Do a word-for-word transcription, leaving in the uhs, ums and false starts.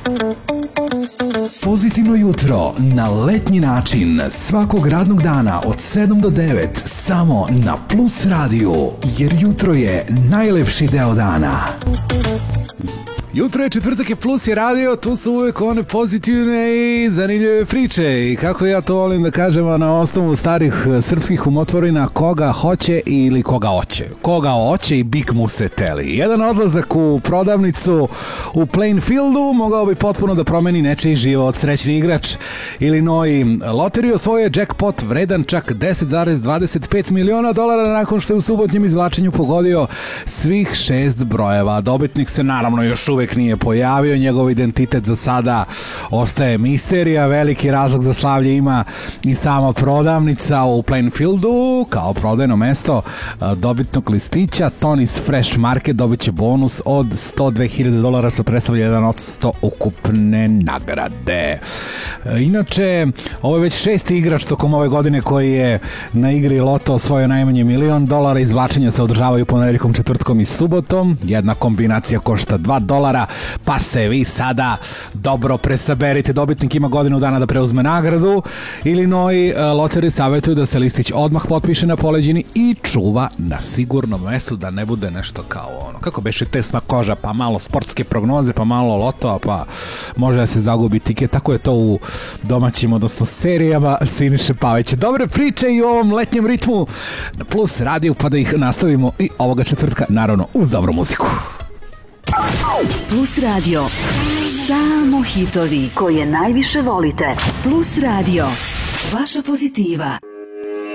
Pozitivno jutro na letnji način svakog radnog dana od sedam do devet samo na Plus radiju, jer jutro je najlepši deo dana. Jutro je, četvrtak je, Plus je radio, tu su uvek one pozitivne i zanimljive priče. I kako ja to volim da kažem, na osnovu starih srpskih umotvorina, koga hoće ili koga oće. Koga oće i bik mu se teli. Jedan odlazak u prodavnicu u Plainfieldu mogao bi potpuno da promeni nečiji život. Srećni igrač Illinois loteriju osvojio je jackpot vredan čak deset zarez dvadeset pet miliona dolara nakon što je u subotnjem izvlačenju pogodio svih šest brojeva. Dobitnik se naravno još uvek nije pojavio, njegov identitet za sada ostaje misterija. Veliki razlog za slavlje ima i sama prodavnica u Plainfieldu. Kao prodajno mesto dobitnog listića Tony's Fresh Market dobit će bonus od sto dve hiljade dolara, što predstavlja jedan od sto ukupne nagrade. Inače, ovo je već šesti igrač tokom ove godine koji je na igri Loto osvojio najmanje milion dolara. Izvlačenja se održavaju ponedeljkom, četvrtkom i subotom. Jedna kombinacija košta dva dolara, pa se vi sada dobro presaberite. Dobitnik ima godinu dana da preuzme nagradu. Illinois loteri savjetuju da se listić odmah potpiše na poleđini i čuva na sigurnom mestu, da ne bude nešto kao ono, kako beše, tesna koža, pa malo sportske prognoze, pa malo loto, pa može da se zagubi tiket. Tako je to u domaćim, odnosno serijama Siniše Pavića. Dobre priče i u ovom letnjem ritmu na Plus radiju, pa da ih nastavimo i ovoga četvrtka, naravno uz dobru muziku. Plus radio, samo hitovi koje najviše volite. Plus radio, vaša pozitiva.